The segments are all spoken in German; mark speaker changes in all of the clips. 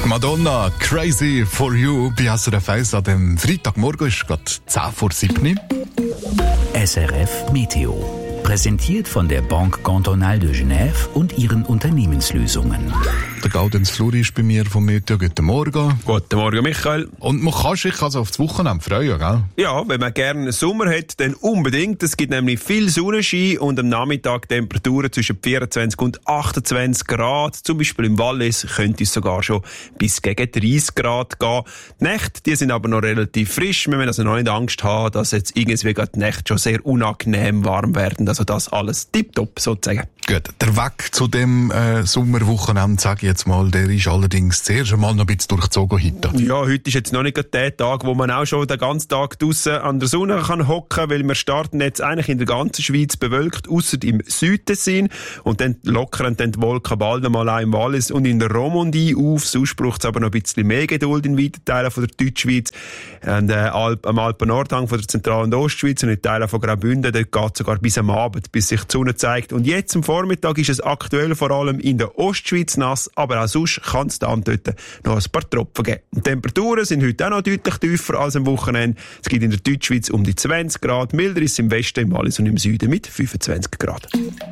Speaker 1: Madonna, Crazy for You bei SRF 1 an dem Freitagmorgen ist gerade 10:07.
Speaker 2: SRF Meteo. Präsentiert von der Banque Cantonale de Genève und ihren Unternehmenslösungen.
Speaker 1: Der Gaudenz Fluri ist bei mir vom Meteo. Guten Morgen.
Speaker 3: Guten Morgen, Michael.
Speaker 1: Und man kann sich also auf das Wochenende freuen, gell?
Speaker 3: Ja, wenn man gerne Sommer hat, dann unbedingt. Es gibt nämlich viel Sonnenschein und am Nachmittag Temperaturen zwischen 24 und 28 Grad. Zum Beispiel im Wallis könnte es sogar schon bis gegen 30 Grad gehen. Die Nächte, die sind aber noch relativ frisch. Wir müssen also noch nicht Angst haben, dass jetzt irgendwie die Nächte schon sehr unangenehm warm werden. Also das alles tipptopp sozusagen.
Speaker 1: Gut, der Weg zu dem Sommerwochenende, sage ich jetzt mal, der ist allerdings zuerst einmal noch ein bisschen durchzogen heute.
Speaker 3: Ja, heute ist jetzt noch nicht der Tag, wo man auch schon den ganzen Tag draussen an der Sonne kann hocken, weil wir starten jetzt eigentlich in der ganzen Schweiz bewölkt, ausser im Südtessin, und dann lockern dann die Wolken bald einmal auch im Wallis und in der Romandie auf. Sonst braucht es aber noch ein bisschen mehr Geduld in weiten Teilen von der Deutschschweiz. Und am Alpen-Nordhang von der Zentral- und Ostschweiz und in Teilen von Graubünden, dort geht es sogar bis am Abend, bis sich die Sonne zeigt. Und jetzt am Vormittag ist es aktuell vor allem in der Ostschweiz nass, aber auch sonst kann es da und dort noch ein paar Tropfen geben. Die Temperaturen sind heute auch noch deutlich tiefer als am Wochenende. Es gibt in der Deutschschweiz um die 20 Grad, milder ist es im Westen, im Wallis und im Süden mit 25 Grad.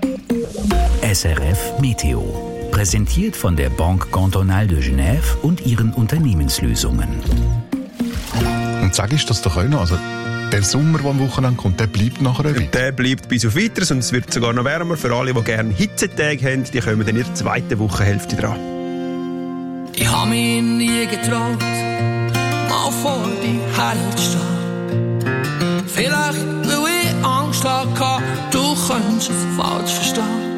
Speaker 2: SRF Meteo. Präsentiert von der Banque Cantonale de Genève und ihren Unternehmenslösungen.
Speaker 1: Und sag ich das doch auch noch, also der Sommer, der am Wochenende kommt, der bleibt nachher ein bisschen.
Speaker 3: Der bleibt bis auf Weiteres und es wird sogar noch wärmer. Für alle, die gerne Hitzetage haben, die kommen dann in der zweiten Wochenhälfte dran.
Speaker 4: Ich hab mich nie getraut, mal vor dir herzustehen. Vielleicht, weil ich Angst hatte, du könntest es falsch verstehen.